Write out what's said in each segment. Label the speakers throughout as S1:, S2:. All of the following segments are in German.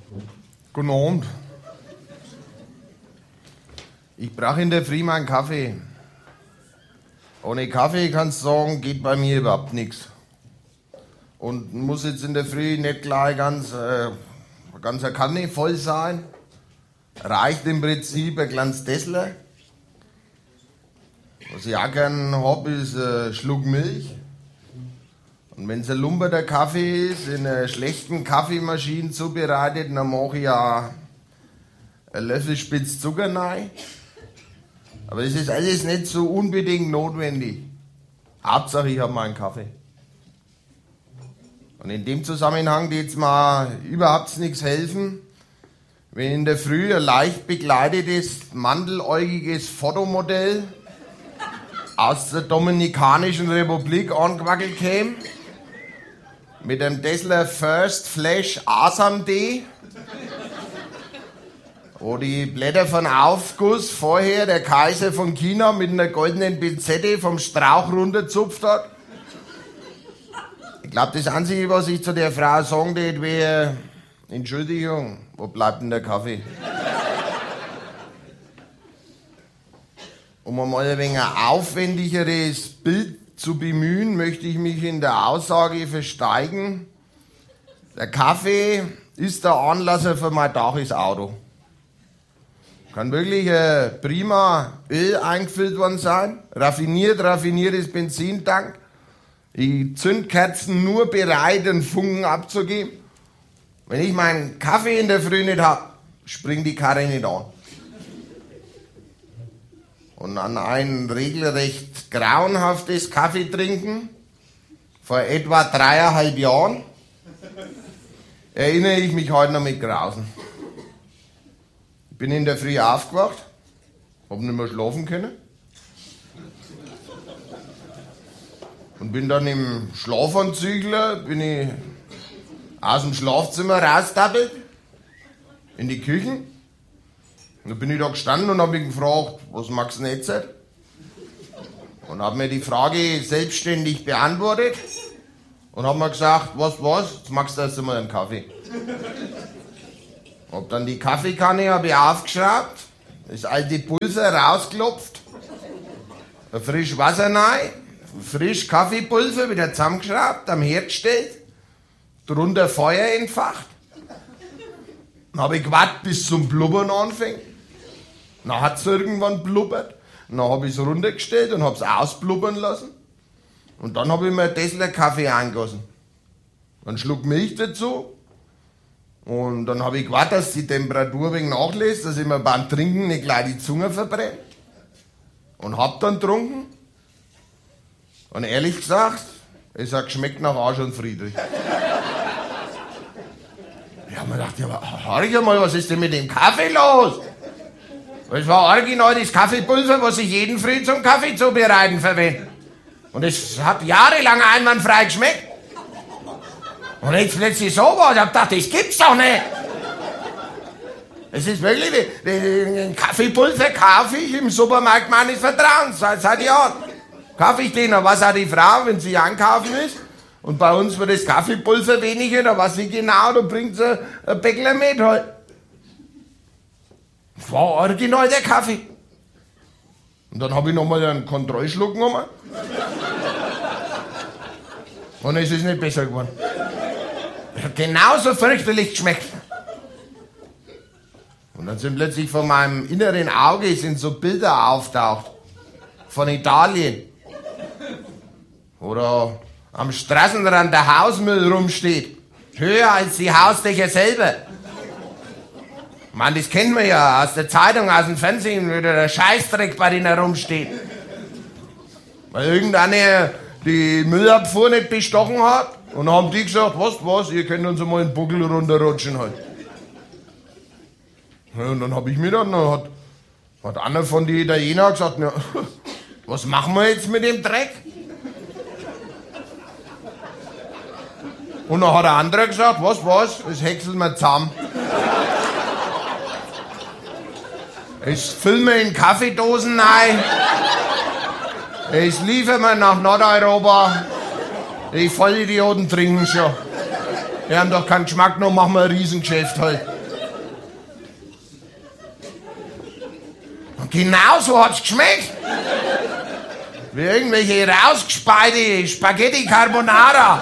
S1: Guten Abend. Ich brauche in der Früh mal einen Kaffee. Ohne Kaffee, kannst du sagen, geht bei mir überhaupt nichts. Und muss jetzt in der Früh nicht gleich ganz eine Kanne voll sein. Reicht im Prinzip ein kleines Tessler. Was ich auch gern habe, ist ein Schluck Milch. Und wenn es ein lumperter Kaffee ist, in einer schlechten Kaffeemaschine zubereitet, dann mache ich auch einen Löffel Spitz Zucker rein. Aber das ist alles nicht so unbedingt notwendig. Hauptsache, ich habe mal einen Kaffee. Und in dem Zusammenhang wird es mir überhaupt nichts helfen, wenn in der Früh ein leicht bekleidetes, mandeläugiges Fotomodell aus der Dominikanischen Republik angewackelt käme, mit einem Tesla First Flash Asam-D, wo die Blätter von Aufguss vorher der Kaiser von China mit einer goldenen Pinzette vom Strauch runterzupft hat. Ich glaube, das Einzige, was ich zu der Frau sagen würde, wäre: Entschuldigung, wo bleibt denn der Kaffee? Um einmal ein wenig ein aufwendigeres Bild zu bemühen, möchte ich mich in der Aussage versteigen: Der Kaffee ist der Anlasser für mein dachiges Auto. Kann wirklich prima Öl eingefüllt worden sein, raffiniertes Benzintank, die Zündkerzen nur bereit, einen Funken abzugeben. Wenn ich meinen Kaffee in der Früh nicht habe, springt die Karre nicht an. Und an ein regelrecht grauenhaftes Kaffeetrinken vor etwa 3,5 Jahren erinnere ich mich heute noch mit Grausen. Ich bin in der Früh aufgewacht, hab nicht mehr schlafen können und bin dann im Schlafanzügler, bin ich aus dem Schlafzimmer raustappelt in die Küche. Und dann bin ich da gestanden und habe mich gefragt, was magst du denn jetzt? Und habe mir die Frage selbstständig beantwortet und habe mir gesagt, was, jetzt magst du erst einmal einen Kaffee. Hab dann die Kaffeekanne aufgeschraubt, das alte Pulver rausgeklopft, ein frisch Wasser rein, frisch Kaffeepulver wieder zusammengeschraubt, am Herd gestellt, drunter Feuer entfacht. Dann habe ich gewartet, bis zum Blubbern anfängt. Dann hat es irgendwann blubbert. Dann habe ich es runtergestellt und habe es ausblubbern lassen. Und dann habe ich mir einen Tesla Kaffee eingegossen. Einen Schluck Milch dazu. Und dann habe ich gewartet, dass die Temperatur ein wenig nachlässt, dass ich mir beim Trinken nicht gleich die Zunge verbrenne. Und hab dann getrunken. Und ehrlich gesagt, es hat geschmeckt nach Arsch und Friedrich. Ich hab mir gedacht, ja, aber mal, was ist denn mit dem Kaffee los? Das war original das Kaffeepulver, was ich jeden Früh zum Kaffee zubereiten verwende. Und es hat jahrelang einwandfrei geschmeckt. Und jetzt plötzlich sowas. Ich hab gedacht, das gibt's doch nicht. Es ist wirklich, den Kaffeepulver kaufe ich im Supermarkt meines Vertrauens, seit Jahren. Kaufe ich den, dann weiß auch die Frau, wenn sie einkaufen ist. Und bei uns wird das Kaffeepulver weniger, da weiß ich genau, da bringt sie ein Bäckler mit halt. Das war original der Kaffee. Und dann habe ich nochmal einen Kontrollschluck genommen. Und es ist nicht besser geworden. Es hat genauso fürchterlich geschmeckt. Und dann sind plötzlich vor meinem inneren Auge sind so Bilder auftaucht. Von Italien. Oder am Straßenrand der Hausmüll rumsteht. Höher als die Hausdächer selber. Man, das kennt man ja aus der Zeitung, aus dem Fernsehen, wie der Scheißdreck bei denen herumsteht. Weil irgendeiner die Müllabfuhr nicht bestochen hat. Und dann haben die gesagt, was, ihr könnt uns einmal den Buckel runterrutschen halt. Ja, und dann habe ich mir dann, hat einer von den Italienern gesagt, ja, was machen wir jetzt mit dem Dreck? Und dann hat ein anderer gesagt, was, das häckseln wir zusammen. Das füllen wir in Kaffeedosen rein. Das liefern wir nach Nordeuropa. Die Vollidioten trinken schon. Die haben doch keinen Geschmack, noch machen wir ein Riesengeschäft halt. Und genau so hat's geschmeckt. Wie irgendwelche rausgespeite Spaghetti Carbonara.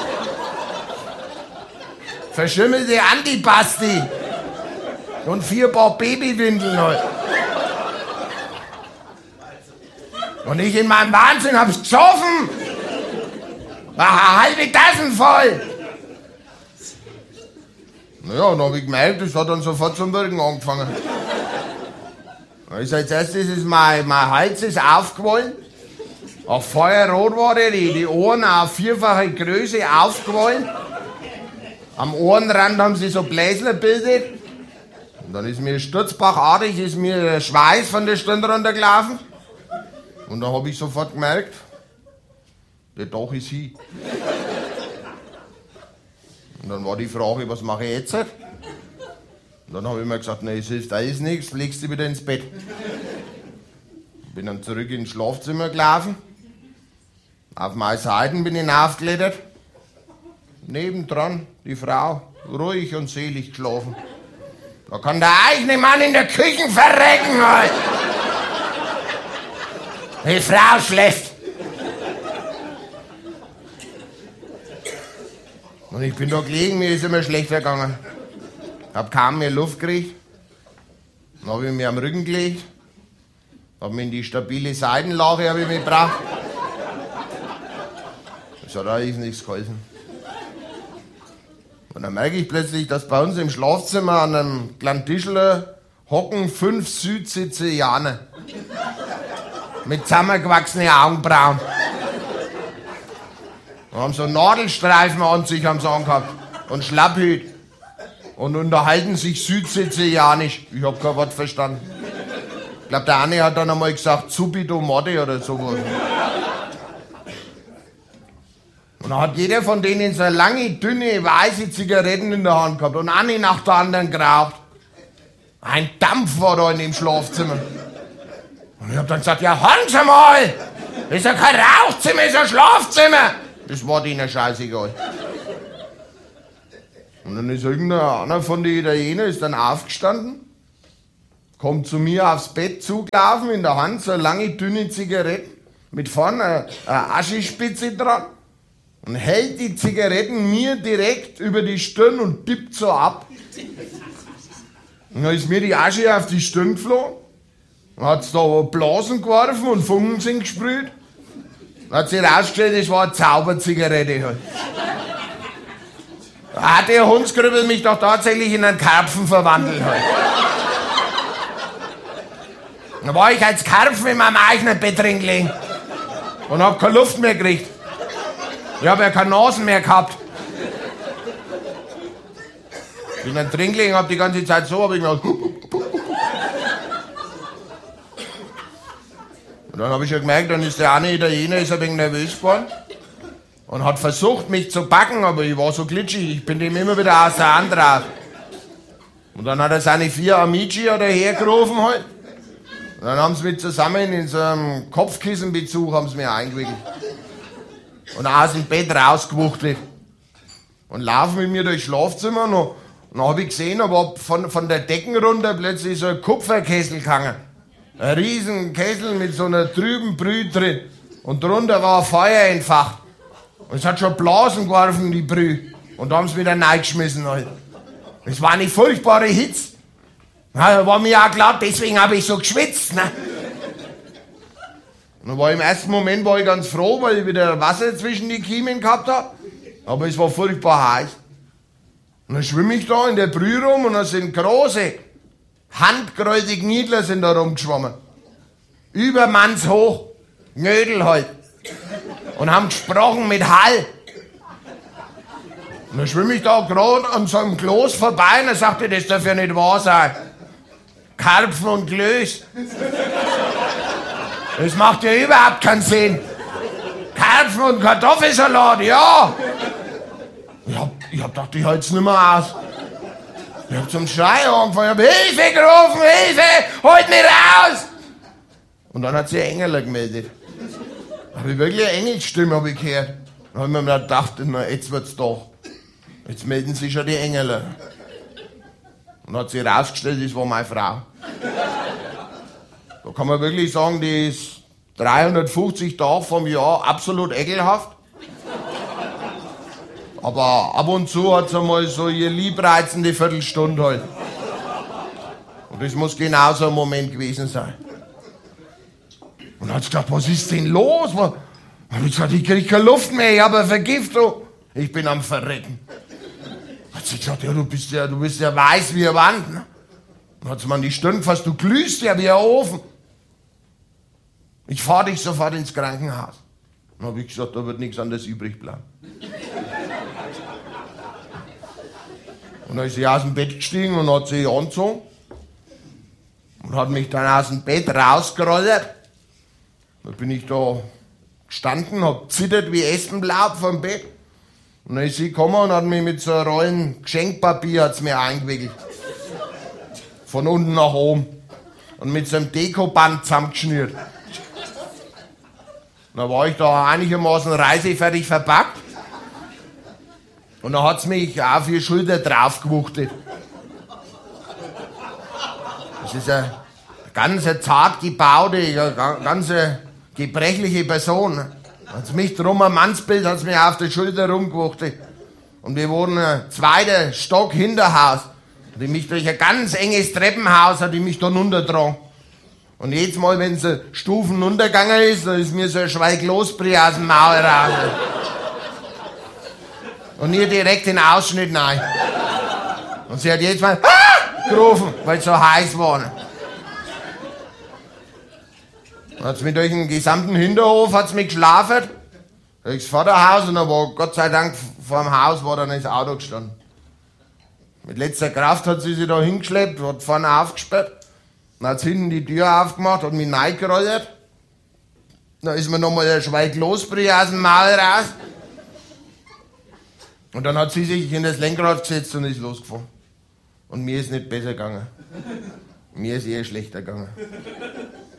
S1: Verschimmelte Antipasti. Und 4 Paar Babywindeln halt. Und ich in meinem Wahnsinn hab's gesoffen. Eine halbe Tassen voll. Naja, und dann hab ich gemerkt, das hat dann sofort zum Wirken angefangen. Also als erstes ist mein Hals ist aufgewollen. Auch feuerrot war die Ohren auf 4-fache Größe aufgewollen. Am Ohrenrand haben sie so Bläsler gebildet. Und dann ist mir sturzbachartig der Schweiß von der Stirn runtergelaufen. Und dann habe ich sofort gemerkt, der Dach ist hin. Und dann war die Frage, was mache ich jetzt? Und dann habe ich mir gesagt, nee, es hilft alles nichts, legst du wieder ins Bett. Bin dann zurück ins Schlafzimmer gelaufen. Auf meine Seiten bin ich aufgeklettert. Nebendran die Frau, ruhig und selig geschlafen. Da kann der eigene Mann in der Küche verrecken halt. Die Frau schläft. Und ich bin da gelegen, mir ist immer schlechter gegangen. Hab kaum mehr Luft gekriegt. Dann hab ich mich am Rücken gelegt. Hab mich in die stabile Seitenlage mich gebracht. Das hat eigentlich nichts geholfen. Und dann merke ich plötzlich, dass bei uns im Schlafzimmer an einem kleinen Tischler hocken 5 Südsizilianer. Mit zusammengewachsenen Augenbrauen. Und haben so Nadelstreifen an sich haben sie angehabt. Und Schlapphüt. Und unterhalten sich südsizilianisch. Ich hab kein Wort verstanden. Ich glaube, der eine hat dann einmal gesagt, Subito Morte oder sowas. Und dann hat jeder von denen so lange, dünne, weiße Zigaretten in der Hand gehabt. Und eine nach der anderen geraucht. Ein Dampf war da in dem Schlafzimmer. Und ich hab dann gesagt, ja, hören Sie mal! Das ist ja kein Rauchzimmer, das ist ein Schlafzimmer! Das war denen scheißegal. Und dann ist einer von den Italienern ist dann aufgestanden, kommt zu mir aufs Bett zugelaufen, in der Hand so eine lange, dünne Zigarette, mit vorne eine Aschespitze dran und hält die Zigaretten mir direkt über die Stirn und tippt so ab. Und dann ist mir die Asche auf die Stirn geflogen. Dann hat es da Blasen geworfen und Funken sind gesprüht. Dann hat sich herausgestellt, das war eine Zauberzigarette halt. Da hat der Hundskrüppel mich doch tatsächlich in einen Karpfen verwandelt halt. Dann war ich als Karpfen in meinem eigenen Bett drin gelegen und hab keine Luft mehr gekriegt. Ich hab ja keine Nasen mehr gehabt. Bin dann drin gelegen, hab die ganze Zeit so, hab ich gemacht. Und dann habe ich ja gemerkt, dann ist der eine Italiener ist ein wenig nervös geworden und hat versucht, mich zu packen, aber ich war so glitschig, ich bin dem immer wieder aus der Hand raus. Und dann hat er seine 4 Amici hergerufen halt. Und dann haben sie mich zusammen in so einem Kopfkissenbezug haben sie mich eingewickelt. Und aus dem Bett rausgewuchtet. Und laufen mit mir durchs Schlafzimmer und dann habe ich gesehen, aber von der Decken runter plötzlich so ein Kupferkessel gehangen. Ein riesen Kessel mit so einer trüben Brühe drin. Und drunter war ein Feuer entfacht. Und es hat schon Blasen geworfen, die Brühe. Und da haben sie wieder reingeschmissen halt. Es war eine furchtbare Hitze. Na, war mir auch klar, deswegen habe ich so geschwitzt. Ne? Und dann war im ersten Moment war ich ganz froh, weil ich wieder Wasser zwischen die Kiemen gehabt habe. Aber es war furchtbar heiß. Und dann schwimme ich da in der Brühe rum und da sind große, handgeräute Gniedler sind da rumgeschwommen. Übermannshoch, Knödel halt. Und haben gesprochen mit Hall. Und dann schwimme ich da gerade an so einem Kloß vorbei und er sagte, das darf ja nicht wahr sein. Karpfen und Klöß. Das macht ja überhaupt keinen Sinn. Karpfen und Kartoffelsalat, ja. Ich hab gedacht, ich halt's nicht mehr aus. Ich hab zum Schreien angefangen, ich hab Hilfe gerufen, Hilfe, holt mich raus! Und dann hat sich ein Engel gemeldet. Hab ich wirklich eine Engelsstimme hab ich gehört. Dann hab ich mir gedacht, na, jetzt wird's doch. Jetzt melden sich schon die Engel. Und dann hat sich herausgestellt, das war meine Frau. Da kann man wirklich sagen, die ist 350 Tage vom Jahr absolut ekelhaft. Aber ab und zu hat sie mal so ihr liebreizende Viertelstunde halt. Und das muss genau so ein Moment gewesen sein. Und dann hat sie gesagt, was ist denn los? Dann hab ich gesagt, ich krieg keine Luft mehr, ich habe eine Vergiftung. Ich bin am Verrecken. Hat sie gesagt, ja, du bist ja weiß wie eine Wand. Ne? Dann hat sie mir an die Stirn gefasst, du glühst ja wie ein Ofen. Ich fahr dich sofort ins Krankenhaus. Dann habe ich gesagt, da wird nichts anderes übrig bleiben. Und dann ist sie aus dem Bett gestiegen und hat sich angezogen und hat mich dann aus dem Bett rausgerollt. Da bin ich da gestanden, hab zittert wie Espenlaub vom Bett. Und dann ist sie gekommen und hat mich mit so einer Rollen Geschenkpapier hat's mir eingewickelt. Von unten nach oben. Und mit so einem Dekoband zusammengeschnürt. Dann war ich da einigermaßen reisefertig verpackt. Und dann hat's mich auf die Schulter draufgewuchtet. Das ist eine ganz zart gebaute, eine ganz gebrechliche Person. Hat's mich drum ein Mannsbild, hat's mir auf der Schulter rumgewuchtet. Und wir wohnen im zweiten Stock Hinterhaus. Hat die mich durch ein ganz enges Treppenhaus, hat die mich da runtergetragen. Und jedes Mal, wenn sie Stufen runtergegangen ist, dann ist mir so ein Schweig Losbrie aus dem Maul raus. Und ihr direkt den Ausschnitt rein. Und sie hat jedes Mal gerufen, weil es so heiß war. Dann hat sie mich durch den gesamten Hinterhof hat's mich geschlafen. Durchs Vorderhaus und dann war Gott sei Dank vor dem Haus war dann das Auto gestanden. Mit letzter Kraft hat sie da hingeschleppt, hat vorne aufgesperrt. Dann hat sie hinten die Tür aufgemacht, hat mich reingerollt. Dann ist mir nochmal ein Schweig Losbrie aus dem Maul raus. Und dann hat sie sich in das Lenkrad gesetzt und ist losgefahren. Und mir ist nicht besser gegangen. Mir ist eher schlechter gegangen.